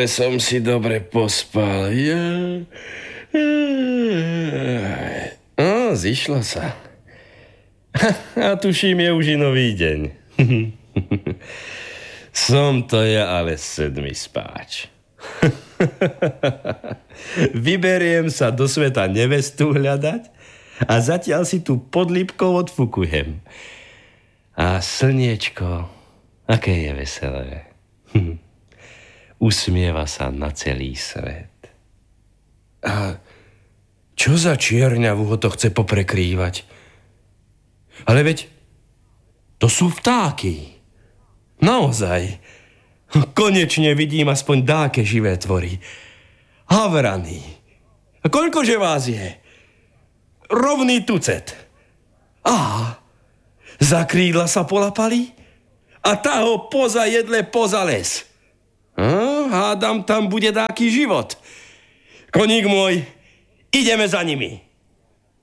ale som si dobre pospal. Zišlo sa. A tuším, je už i nový deň. Som to ja ale sedmi spáč. Vyberiem sa do sveta nevestu hľadať a zatiaľ si tu pod lípkou odfukujem. A slniečko, aké je veselé. Usmieva sa na celý svet. A čo za čierňavu ho to chce poprekrývať? Ale veď to sú vtáky. Naozaj. Konečne vidím aspoň dáke živé tvory. Havrany. A koľkože vás je? Rovný tucet. Za krídla sa polapali a tá ho jedle poza les. Hádam, tam bude dáky život. Koník môj, ideme za nimi.